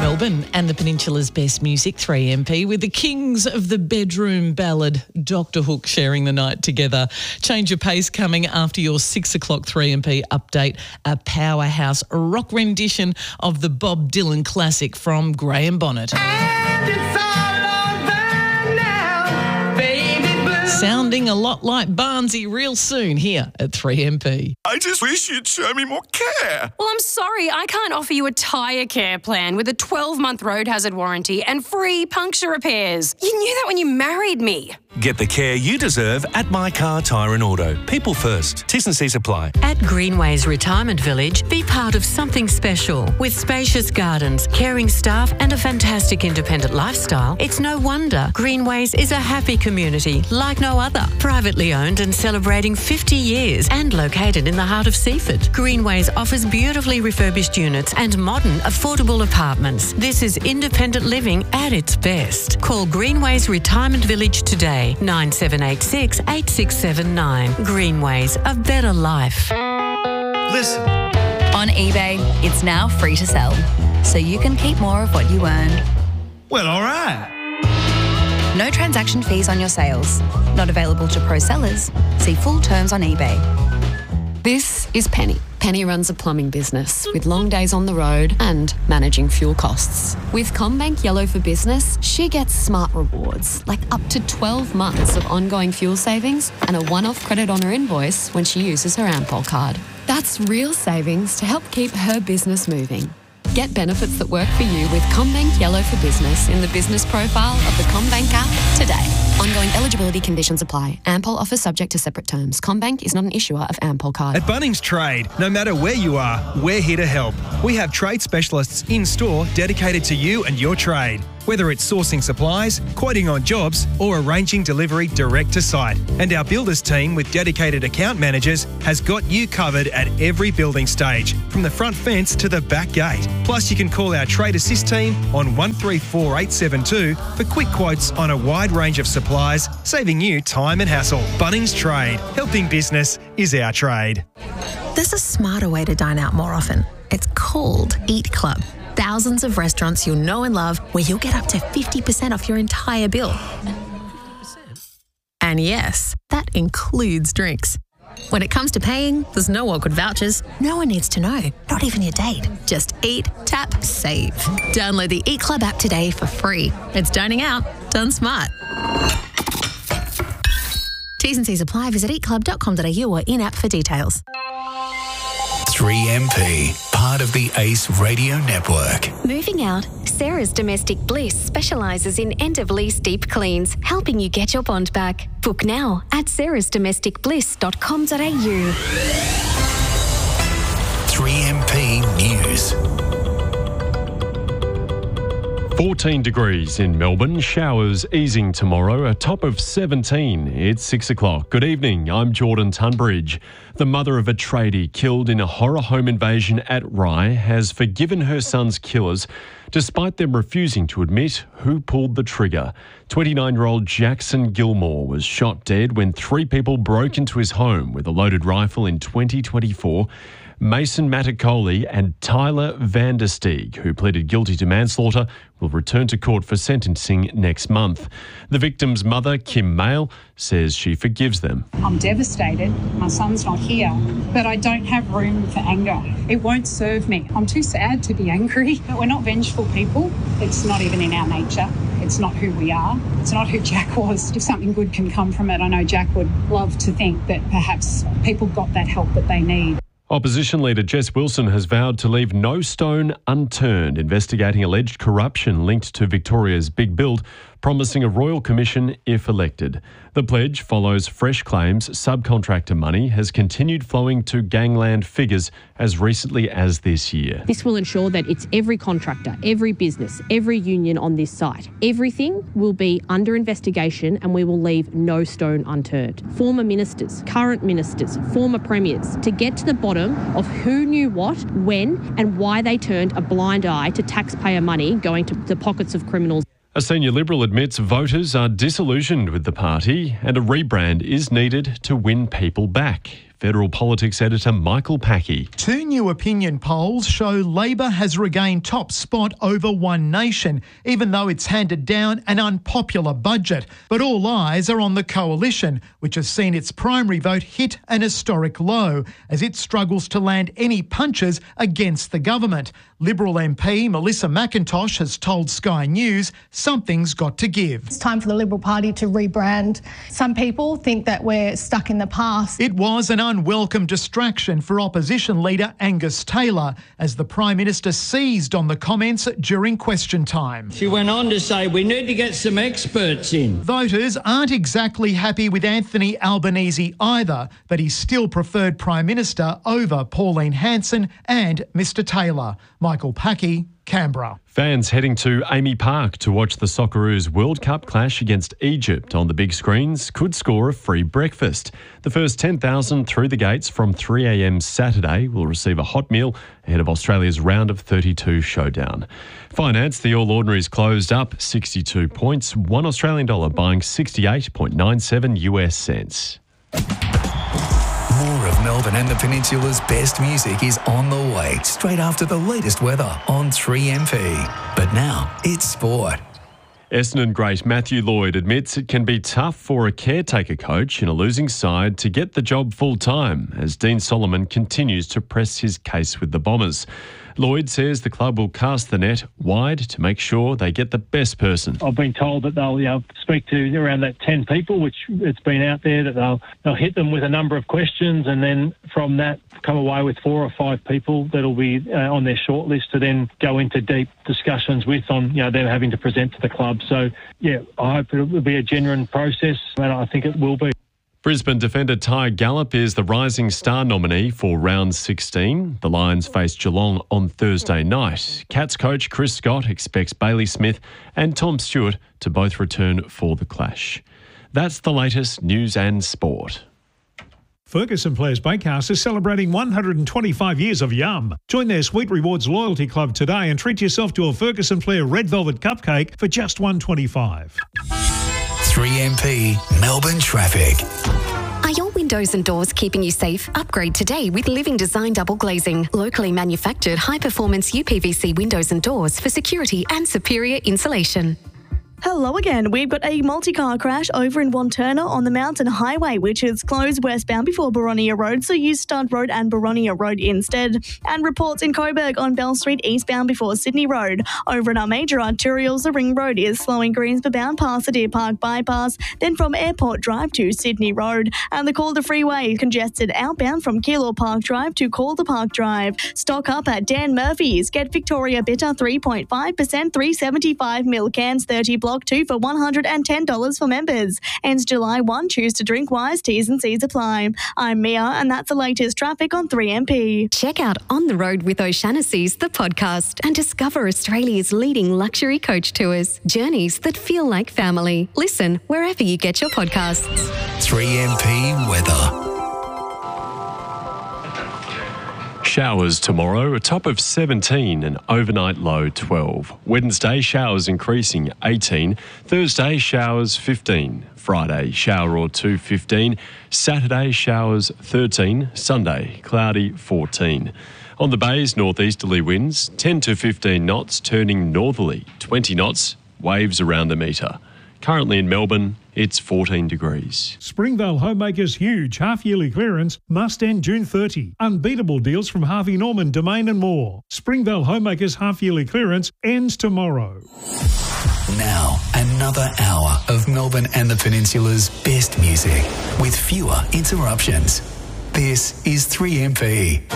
Melbourne and the Peninsula's best music, 3MP, with the kings of the bedroom ballad, Dr. Hook, sharing the night together. Change your pace coming after your 6 o'clock 3MP update, a powerhouse rock rendition of the Bob Dylan classic from Graham Bonnet. Sounding a lot like Barnsey real soon here at 3MP. I just wish you'd show me more care. Well, I'm sorry, I can't offer you a tyre care plan with a 12-month road hazard warranty and free puncture repairs. You knew that when you married me. Get the care you deserve at My Car Tyre and Auto. People first. T's and C's apply. At Greenways Retirement Village, be part of something special. With spacious gardens, caring staff and a fantastic independent lifestyle, it's no wonder Greenways is a happy community like no other. Privately owned and celebrating 50 years and located in the heart of Seaford. Greenways offers beautifully refurbished units and modern, affordable apartments. This is independent living at its best. Call Greenways Retirement Village today. 9786 8679. Greenways, a better life. Listen. On eBay, it's now free to sell, so you can keep more of what you earn. Well, all right. No transaction fees on your sales. Not available to pro sellers. See full terms on eBay. This is Penny. Penny runs a plumbing business with long days on the road and managing fuel costs. With CommBank Yellow for Business, she gets smart rewards, like up to 12 months of ongoing fuel savings and a one-off credit on her invoice when she uses her Ampol card. That's real savings to help keep her business moving. Get benefits that work for you with CommBank Yellow for Business in the business profile of the CommBank app today. Ongoing eligibility conditions apply. Ampol offer subject to separate terms. CommBank is not an issuer of Ampol card. At Bunnings Trade, no matter where you are, we're here to help. We have trade specialists in store dedicated to you and your trade. Whether it's sourcing supplies, quoting on jobs, or arranging delivery direct to site. And our builders team with dedicated account managers has got you covered at every building stage, from the front fence to the back gate. Plus, you can call our Trade Assist team on 134872 for quick quotes on a wide range of supplies, saving you time and hassle. Bunnings Trade. Helping business is our trade. There's a smarter way to dine out more often. It's called Eat Club. Thousands of restaurants you'll know and love where you'll get up to 50% off your entire bill. And yes, that includes drinks. When it comes to paying, there's no awkward vouchers. No one needs to know, not even your date. Just eat, tap, save. Download the Eat Club app today for free. It's dining out, done smart. T's and C's apply. Visit eatclub.com.au or in-app for details. 3MP, part of the ACE Radio Network. Moving out, Sarah's Domestic Bliss specialises in end-of-lease deep cleans, helping you get your bond back. Book now at sarahsdomesticbliss.com.au. 3MP News. 14 degrees in Melbourne, showers easing tomorrow, a top of 17. It's 6 o'clock. Good evening, I'm Jordan Tunbridge. The mother of a tradie killed in a horror home invasion at Rye has forgiven her son's killers, despite them refusing to admit who pulled the trigger. 29-year-old Jackson Gilmore was shot dead when 3 people broke into his home with a loaded rifle in 2024. Mason Maticoli and Tyler Vandersteeg, who pleaded guilty to manslaughter, will return to court for sentencing next month. The victim's mother, Kim Mail, says she forgives them. I'm devastated. My son's not here, but I don't have room for anger. It won't serve me. I'm too sad to be angry, but we're not vengeful people. It's not even in our nature. It's not who we are. It's not who Jack was. If something good can come from it, I know Jack would love to think that perhaps people got that help that they need. Opposition leader Jess Wilson has vowed to leave no stone unturned investigating alleged corruption linked to Victoria's big build, promising a royal commission if elected. The pledge follows fresh claims subcontractor money has continued flowing to gangland figures as recently as this year. This will ensure that it's every contractor, every business, every union on this site. Everything will be under investigation and we will leave no stone unturned. Former ministers, current ministers, former premiers, to get to the bottom of who knew what, when and why they turned a blind eye to taxpayer money going to the pockets of criminals. A senior Liberal admits voters are disillusioned with the party and a rebrand is needed to win people back. Federal Politics Editor Michael Packey. 2 new opinion polls show Labor has regained top spot over One Nation, even though it's handed down an unpopular budget. But all eyes are on the Coalition, which has seen its primary vote hit an historic low as it struggles to land any punches against the government. Liberal MP Melissa McIntosh has told Sky News something's got to give. It's time for the Liberal Party to rebrand. Some people think that we're stuck in the past. It was an unwelcome distraction for opposition leader Angus Taylor as the Prime Minister seized on the comments during question time. She went on to say we need to get some experts in. Voters aren't exactly happy with Anthony Albanese either, but he still preferred Prime Minister over Pauline Hanson and Mr Taylor. Michael Packey, Canberra. Fans heading to Amy Park to watch the Socceroos World Cup clash against Egypt on the big screens could score a free breakfast. The first 10,000 through the gates from 3 a.m. Saturday will receive a hot meal ahead of Australia's round of 32 showdown. Finance, the All Ordinaries closed up 62 points, $1 Australian buying 68.97 US cents. More of Melbourne and the Peninsula's best music is on the way straight after the latest weather on 3MP. But now it's sport. Essendon great Matthew Lloyd admits it can be tough for a caretaker coach in a losing side to get the job full-time as Dean Solomon continues to press his case with the Bombers. Lloyd says the club will cast the net wide to make sure they get the best person. I've been told that they'll speak to around that 10 people, which it's been out there, that they'll hit them with a number of questions and then from that come away with 4 or 5 people that'll be on their shortlist to then go into deep discussions with on them having to present to the club. So, yeah, I hope it will be a genuine process and I think it will be. Brisbane defender Ty Gallop is the Rising Star nominee for round 16. The Lions face Geelong on Thursday night. Cats coach Chris Scott expects Bailey Smith and Tom Stewart to both return for the clash. That's the latest news and sport. Ferguson Players Bakehouse is celebrating 125 years of yum. Join their Sweet Rewards Loyalty Club today and treat yourself to a Ferguson Player Red Velvet Cupcake for just $1.25. 3MP Melbourne Traffic. Are your windows and doors keeping you safe? Upgrade today with Living Design Double Glazing. Locally manufactured high-performance UPVC windows and doors for security and superior insulation. Hello again. We've got a multi-car crash over in Wantirna on the Mountain Highway, which is closed westbound before Boronia Road, so use Studd Road and Boronia Road instead. And reports in Coburg on Bell Street eastbound before Sydney Road. Over in our major arterials, the Ring Road is slowing Greensboro bound past the Deer Park bypass, then from Airport Drive to Sydney Road. And the Calder Freeway congested outbound from Keilor Park Drive to Calder Park Drive. Stock up at Dan Murphy's. Get Victoria Bitter 3.5%, 375ml cans, 30 Block 2 for $110 for members. Ends July 1. Choose to drink wise. T's and C's apply. I'm Mia, and that's the latest traffic on 3MP. Check out On the Road with O'Shanassy's, the podcast, and discover Australia's leading luxury coach tours. Journeys that feel like family. Listen wherever you get your podcasts. 3MP weather. Showers tomorrow, a top of 17 and overnight low 12. Wednesday, showers increasing 18. Thursday, showers 15. Friday, shower or two 15. Saturday, showers 13. Sunday, cloudy 14. On the bays, northeasterly winds 10 to 15 knots, turning northerly 20 knots, waves around a metre. Currently in Melbourne, it's 14 degrees. Springvale Homemakers' huge half-yearly clearance must end June 30. Unbeatable deals from Harvey Norman, Domain and more. Springvale Homemakers' half-yearly clearance ends tomorrow. Now, another hour of Melbourne and the Peninsula's best music with fewer interruptions. This is 3MP.